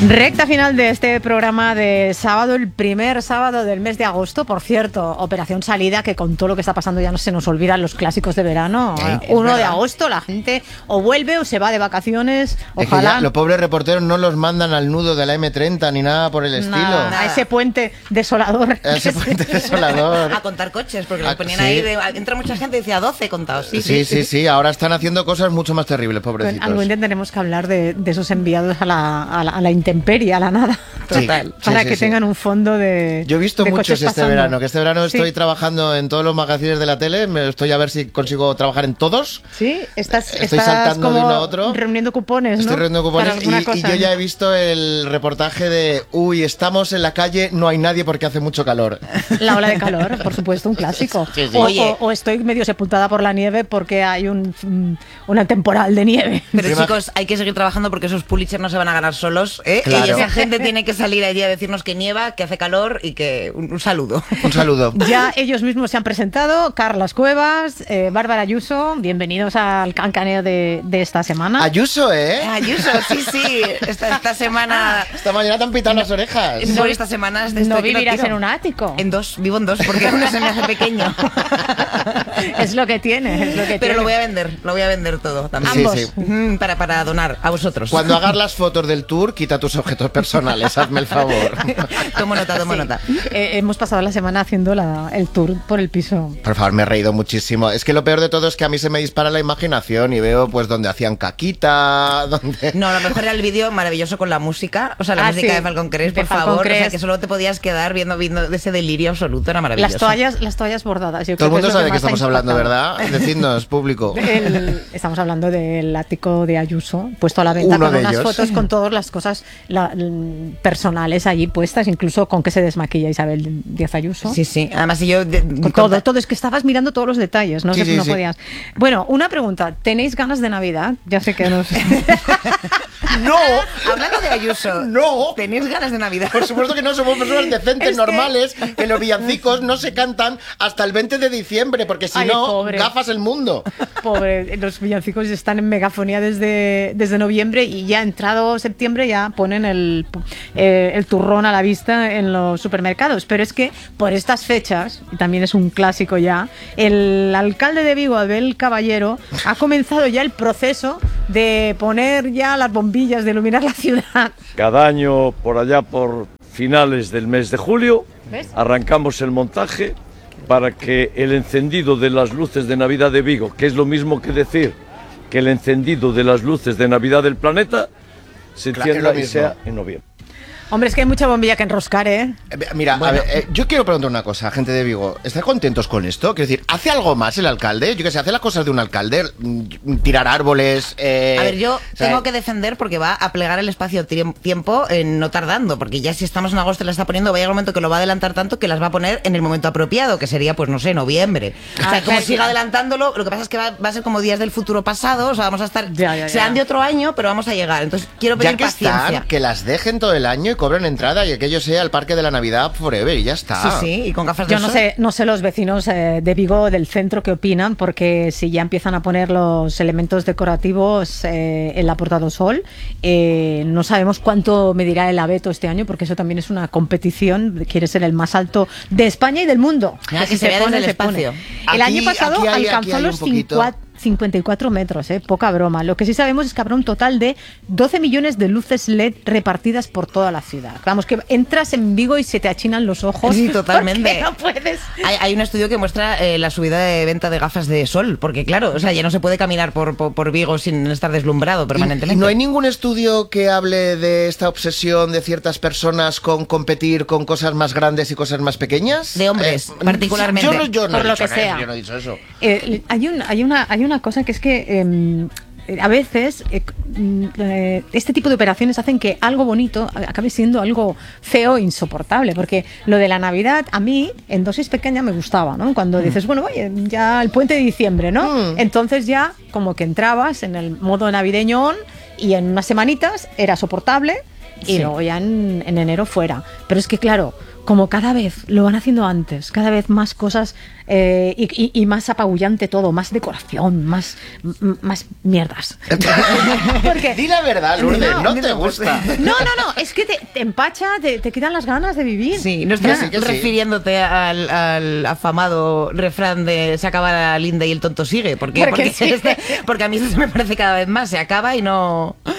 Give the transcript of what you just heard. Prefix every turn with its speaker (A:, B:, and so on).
A: Recta final de este programa de sábado, el primer sábado del mes de agosto. Por cierto, operación salida, que con todo lo que está pasando ya no se nos olvidan los clásicos de verano. 1 de agosto la gente o vuelve o se va de vacaciones. Ojalá.
B: Es que los pobres reporteros no los mandan al nudo de la M30 ni nada por el estilo.
A: A ese puente desolador.
C: A contar coches, porque los ponían ahí. Entra mucha gente y decía 12 contados.
B: Sí. Ahora están haciendo cosas mucho más terribles, pobrecitos.
A: Algún día tenemos que hablar de esos enviados a la intemperie, a la nada.
C: Total.
A: Para que tengan un fondo de.
B: Yo he visto muchos este verano, que este verano estoy trabajando en todos los magazines de la tele. Estoy a ver si consigo trabajar en todos.
A: Sí, estás
B: saltando
A: como
B: de uno a otro.
A: Reuniendo cupones, ¿no?
B: Estoy reuniendo cupones y yo ya he visto el reportaje de estamos en la calle, no hay nadie porque hace mucho calor.
A: La ola de calor, por supuesto, un clásico.
B: Sí.
A: O estoy medio sepultada por la nieve porque hay una temporal de nieve.
C: Pero chicos, hay que seguir trabajando porque esos Pulitzer no se van a ganar solos, ¿eh?
B: Claro.
C: Y esa gente tiene que salir allí a decirnos que nieva, que hace calor y que un saludo.
B: Un saludo.
A: Ya ellos mismos se han presentado. Carlas Cuevas, Bárbara Ayuso, bienvenidos al cancaneo de esta semana.
B: Ayuso, ¿eh?
C: Ayuso, sí. Esta semana...
B: Esta mañana te han pitado las orejas.
C: Por estas semanas...
A: No vivirás en un ático.
C: Vivo en dos, porque uno se me hace pequeño.
A: Es lo que tiene,
C: Pero lo voy a vender todo también.
A: Ambos.
B: Sí.
C: Para donar a vosotros.
B: Cuando hagas las fotos del tour, quita tus objetos personales, hazme el favor.
C: Tomo nota.
A: Hemos pasado la semana haciendo el tour por el piso.
B: Por favor, me he reído muchísimo. Es que lo peor de todo es que a mí se me dispara la imaginación y veo pues donde hacían caquita, donde...
C: No, a lo mejor era el vídeo maravilloso con la música, o sea, la música de Falcon Crest, por favor, o sea, que solo te podías quedar viendo ese delirio absoluto, era maravilloso.
A: Las toallas bordadas.
B: Todo el mundo sabe de qué estamos hablando, ¿verdad? Decidnos, público.
A: Estamos hablando del ático de Ayuso, puesto a la venta con unas fotos con todas las cosas personales allí puestas, incluso con que se desmaquilla Isabel Díaz Ayuso.
C: Sí. Además, si yo...
A: Con todo, es que estabas mirando todos los detalles, ¿no? No podías. Bueno, una pregunta. ¿Tenéis ganas de Navidad? Ya sé que no sé.
B: ¡No!
C: Hablando de Ayuso,
B: ¡no!
C: ¿tenéis ganas de Navidad?
B: Por supuesto que no, somos personas decentes, normales, que los villancicos no se cantan hasta el 20 de diciembre, porque si no, gafas el mundo.
A: Pobre, los villancicos están en megafonía desde noviembre y ya entrado septiembre ya ponen el turrón a la vista en los supermercados. Pero es que por estas fechas, y también es un clásico ya, el alcalde de Vigo, Abel Caballero, ha comenzado ya el proceso de poner ya las bombillas, de iluminar la ciudad.
D: Cada año, por allá por finales del mes de julio, arrancamos el montaje para que el encendido de las luces de Navidad de Vigo, que es lo mismo que decir que el encendido de las luces de Navidad del planeta, se encienda y sea en noviembre.
A: Hombre, es que hay mucha bombilla que enroscar, ¿eh?
B: Mira, bueno, a ver, yo quiero preguntar una cosa, gente de Vigo. ¿Estáis contentos con esto? Quiero decir, ¿hace algo más el alcalde? Yo qué sé, ¿hace las cosas de un alcalde? ¿Tirar árboles?
C: A ver, yo tengo que defender porque va a plegar el espacio-tiempo no tardando, porque ya si estamos en agosto y la está poniendo, va a llegar un momento que lo va a adelantar tanto que las va a poner en el momento apropiado, que sería, pues no sé, noviembre. O sea, como siga adelantándolo, lo que pasa es que va a ser como días del futuro pasado, o sea, vamos a estar... Sean de otro año, pero vamos a llegar. Entonces, quiero pedir paciencia.
B: Que las dejen todo el año y cobren entrada y aquello sea el parque de la Navidad forever y ya está.
C: Sí, y con gafas de sol.
A: No sé los vecinos de Vigo del centro qué opinan, porque si ya empiezan a poner los elementos decorativos en la Puerta do Sol, no sabemos cuánto medirá el abeto este año, porque eso también es una competición, quiere ser el más alto de España y del mundo.
C: Que se pone el espacio.
A: El año pasado alcanzó los 54 metros, poca broma. Lo que sí sabemos es que habrá un total de 12 millones de luces LED repartidas por toda la ciudad. Vamos, que entras en Vigo y se te achinan los ojos.
C: Sí, totalmente.
A: No puedes.
C: Hay un estudio que muestra la subida de venta de gafas de sol, porque claro, o sea, ya no se puede caminar por Vigo sin estar deslumbrado permanentemente.
B: ¿Y no hay ningún estudio que hable de esta obsesión de ciertas personas con competir con cosas más grandes y cosas más pequeñas?
C: De hombres, particularmente.
B: Yo no
A: por
B: he
A: lo
B: dicho
A: que sea.
B: Yo no he dicho eso.
A: Hay una cosa que es que a veces este tipo de operaciones hacen que algo bonito acabe siendo algo feo e insoportable, porque lo de la Navidad a mí en dosis pequeña me gustaba, ¿no? Cuando dices, bueno, oye, ya el puente de diciembre, ¿no? Entonces ya como que entrabas en el modo navideñón y en unas semanitas era soportable y luego ya en enero fuera. Pero es que claro, como cada vez lo van haciendo antes, cada vez más cosas y más apabullante todo, más decoración, más mierdas.
B: Porque di la verdad, Lourdes, no te gusta.
A: No, es que te empacha, te quitan las ganas de vivir.
C: Sí, no estás refiriéndote al afamado refrán de se acaba la linda y el tonto sigue. ¿Por qué? Porque a mí eso me parece cada vez más, se acaba y no